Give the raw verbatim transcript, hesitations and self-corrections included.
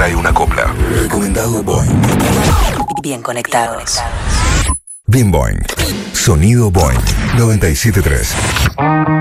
trae una copla. Recomendado Boing. Bien conectados. Bien Boing. Sonido Boing noventa y siete punto tres.